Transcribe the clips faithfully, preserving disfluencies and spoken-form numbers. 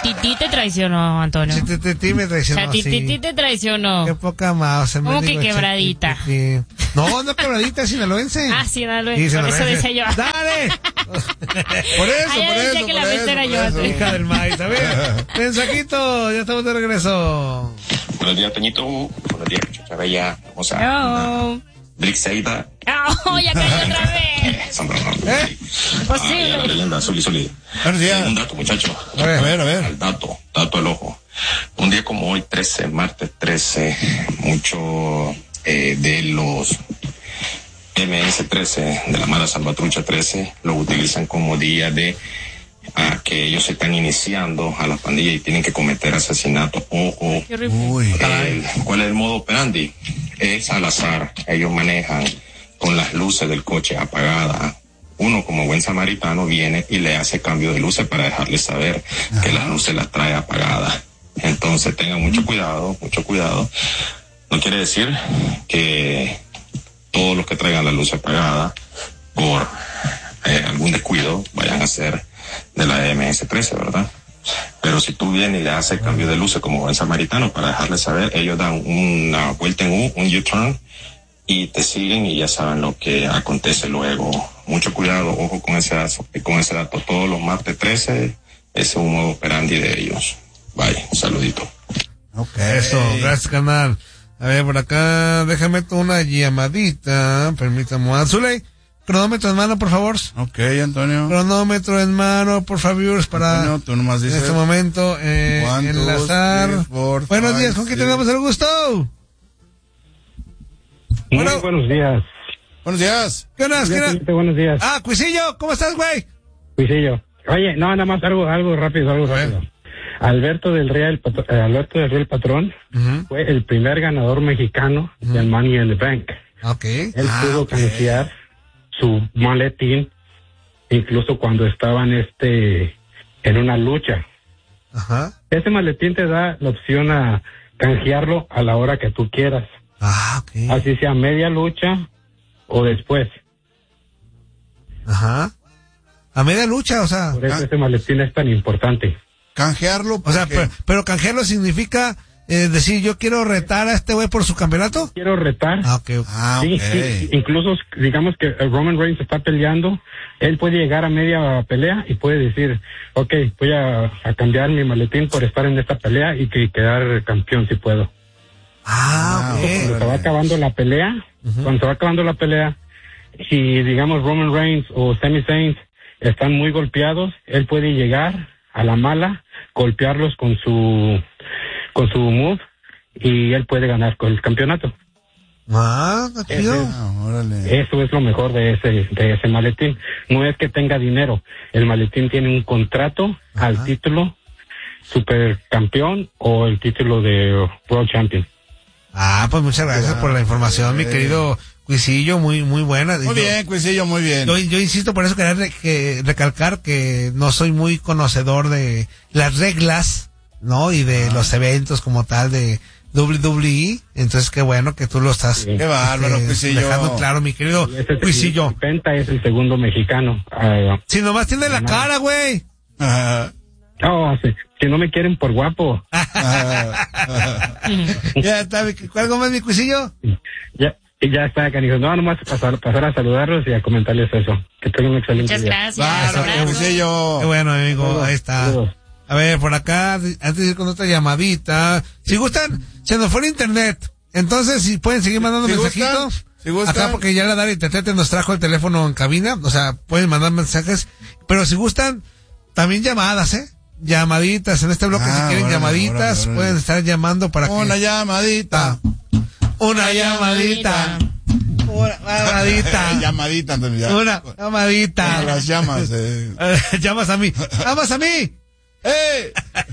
Chatititi te traicionó, Antonio. Chatititi me traicionó, Chatititi sí. te traicionó. Qué poca más. ¿Cómo que quebradita? Chatititi. No, no quebradita, sinaloense. Ah, sinaloense, por eso decía yo. ¡Dale! Por eso, Ah, ya por decía eso, que por la eso, mente era por yo eso. antes. Hija del maíz, a ver. Mensajito, ya estamos de regreso. Buenos días, Toñito. Buenos días, Chucha Bella. Vamos a... No. Brixeida. Oh, ya cayó otra vez. Son bromas. ¿Eh? Imposible. Ah, ya, la leyenda, Zuli, Zuli. Buenos días. Un dato, muchacho. A ver, a ver, a ver. Al dato, dato al ojo. Un día como hoy, trece, martes trece, mucho eh, de los M S trece, de la Mara Salvatrucha trece, lo utilizan como día de a que ellos se están iniciando a la pandilla y tienen que cometer asesinato. Ojo. Qué horrible. Uy. El- ¿Cuál es el modo operandi? Es al azar. Ellos manejan con las luces del coche apagadas. Uno, como buen samaritano, viene y le hace cambio de luces para dejarles saber Ajá. que las luces las trae apagadas. Entonces tengan mucho cuidado, mucho cuidado. No quiere decir que todos los que traigan las luces apagadas por eh, algún descuido vayan a ser de la M S trece, ¿verdad? Pero si tú vienes y le haces cambio de luces como buen samaritano para dejarles saber, ellos dan una vuelta en U, un U-turn, y te siguen y ya saben lo que acontece luego. Mucho cuidado, ojo con ese dato, con ese dato. Todos los martes trece, ese es un modo operandi de ellos. Bye, un saludito. Ok. Eso, gracias, canal. A ver, por acá, déjame tomar una llamadita. Permítame. Azuley, cronómetro en mano, por favor. Ok, Antonio. Cronómetro en mano, por favor, para Antonio, tú nomás en dices. este momento eh, One, two, enlazar. three, four, Buenos five, días, ¿con quién six. tenemos el gusto? Muy Bueno. buenos días. Buenos días. ¿Qué onda? Buenos ¿Qué días, onda? Toñito, buenos días. Ah, Cuisillo, ¿cómo estás, güey? Luisillo. Oye, no, nada más algo, algo rápido, algo A ver. rápido. Alberto del Real, Patr- eh, Alberto del Real Patrón Ujú. fue el primer ganador mexicano del Money in the Bank. Ok. Él Ah, pudo ok. canjear su maletín incluso cuando estaban este en una lucha. Ajá. Ese maletín te da la opción a canjearlo a la hora que tú quieras, Ah, ok. así sea media lucha o después. Ajá. A media lucha, o sea. Por eso Ah. ese maletín es tan importante. Canjearlo. O sea, porque- pero, pero canjearlo significa eh, decir, yo quiero retar a este güey por su campeonato. Quiero retar. Ah, ok. Ah, Sí, ok. sí, incluso digamos que eh, Roman Reigns está peleando, él puede llegar a media pelea y puede decir, ok, voy a, a cambiar mi maletín por estar en esta pelea y que quedar campeón si puedo. Ah, ok. Cuando se va acabando la pelea, cuando se va acabando la pelea, si digamos Roman Reigns o Sami Zayn están muy golpeados, él puede llegar a la mala, golpearlos con su con su move y él puede ganar con el campeonato. Ah, qué chido. Ah, órale. Eso es lo mejor de ese de ese maletín. No es que tenga dinero. El maletín tiene un contrato Ajá. al título supercampeón o el título de World Champion. Ah, pues muchas gracias por la información, mi ok. querido Cuisillo, muy muy buena. Muy Yo- bien, Cuisillo, muy bien. Yo, yo insisto, por eso quería re- que recalcar que no soy muy conocedor de las reglas, ¿no? Y de los eventos como tal de doble u doble u E. Entonces, qué bueno que tú lo estás Sí. Qué bárbaro, este, Cuisillo. dejando claro, mi querido Y ese es- Cuisillo. y Penta es el segundo mexicano. Ah, Si nomás tiene la cara, güey. Ajá. oh, sí. Si no me quieren por guapo. Ajá. Ya está, mi- ¿algo más, mi Cuisillo? Ya, y ya está, canijo. No, nomás pasar, pasar a saludarlos y a comentarles eso. Que tengan un excelente Muchas día. gracias. Bárbaro, Abrazo. Cuisillo. Qué bueno, amigo, Saludos, ahí está. saludos. A ver, por acá, antes de ir con otra llamadita, si gustan, se nos fue el internet. Entonces, si pueden seguir mandando Si mensajitos. gustan, si gustan. Acá, porque ya la Dari Tetete nos trajo el teléfono en cabina. O sea, pueden mandar mensajes. Pero si gustan, también llamadas, ¿eh? Llamaditas. En este bloque, Ah, si quieren órale, llamaditas, órale, órale. pueden estar llamando para Una que. llamadita. Una llamadita. Una llamadita. Llamadita, Antonio. ya. Una Como llamadita. las llamas. Eh. Llamas a mí. ¡Llamas a mí! ¡Eh!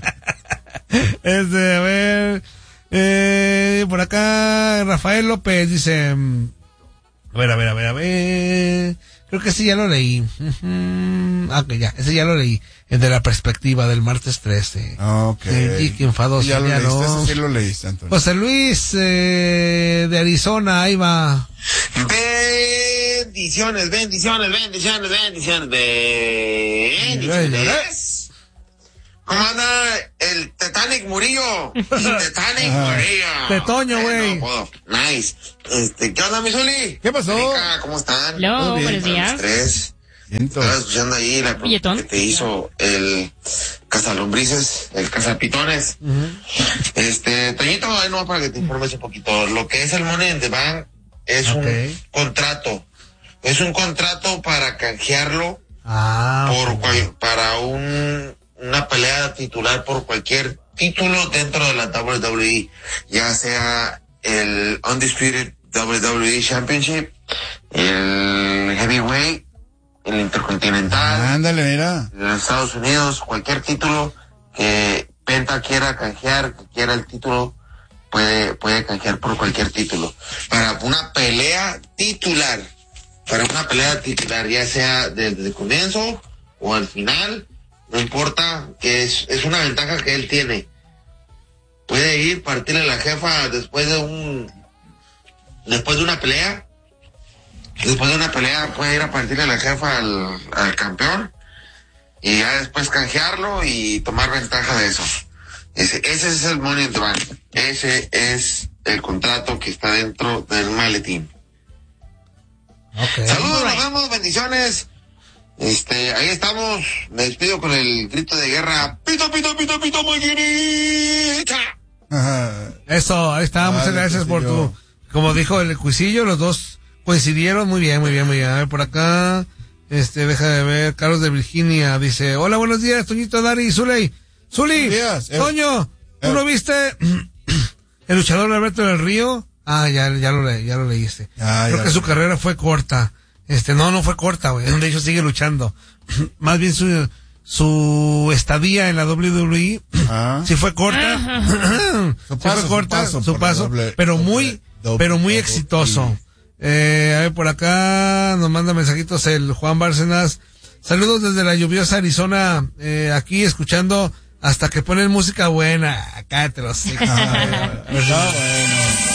Este, a ver, eh, por acá, Rafael López dice, mm, a ver, a ver, a ver, a ver, creo que ese ya lo leí. Ujú. Ah, ok, ya, ese ya lo leí, el de la perspectiva del martes trece. Ok. Y qué enfadoso, Ya lo ya leíste, no. ese sí lo leíste, Antonio. José Luis, eh, de Arizona, ahí va. Bendiciones, bendiciones, bendiciones, bendiciones, bendiciones. ¿Cómo anda el Titanic Murillo? Titanic Murillo. De Toño, Eh, güey. no puedo. Nice. Este, ¿qué onda, mi Zuli? ¿Qué pasó? Erika, ¿cómo están? Hello, Todo bien. buenos días. Los tres. Siento. Estaba escuchando ahí la pregunta Billetón. que te hizo el cazalombrices, el cazapitones. Este, Toñito, ahí no, para que te informes un poquito. Lo que es el Money in the Bank es Ok. un contrato. Es un contrato para canjearlo Ah, por ok. cual- para un, una pelea titular por cualquier título dentro de la doble u doble u E, ya sea el Undisputed doble u doble u E Championship, el Heavyweight, el Intercontinental, Ándale, mira. en Estados Unidos, cualquier título que Penta quiera canjear, que quiera el título, puede, puede canjear por cualquier título. Para una pelea titular, para una pelea titular, ya sea desde el comienzo o al final, no importa, que es, es una ventaja que él tiene. Puede ir, partirle la jefa después de un, después de una pelea, después de una pelea puede ir a partirle la jefa al, al campeón y ya después canjearlo y tomar ventaja de eso. Ese, ese es el Money in the Bank. Ese es el contrato que está dentro del maletín. Ok. Saludos, nos vemos, bendiciones. Este, ahí estamos. Me despido con el grito de guerra. Pito, pito, pito, pito, maquinita. Ajá. Eso, ahí está, muchas Vale, gracias por Cuisillo. tu, como dijo el Cuisillo, los dos coincidieron, muy bien, muy bien, muy bien. A ver, por acá, este, deja de ver, Carlos de Virginia dice, hola, buenos días, Toñito, Dari, Zuley, Zuli, Buenos días, eh. Toño, ¿tú Eh. no viste el luchador Alberto del Río? Ah, ya, ya lo le, ya lo leíste. Ah, Creo ya que lo su leí. carrera fue corta. Este, no, no fue corta, güey. De hecho sigue luchando. Más bien su, su estadía en la doble u doble u E Ah. sí fue corta. Su Sí paso, fue su corta, paso su por paso, la doble- pero doble- muy, doble- pero muy doble- exitoso. Eh, a ver, por acá nos manda mensajitos el Juan Bárcenas. Saludos desde la lluviosa Arizona, eh, aquí escuchando hasta que ponen música buena. Acá te los Ah, bueno.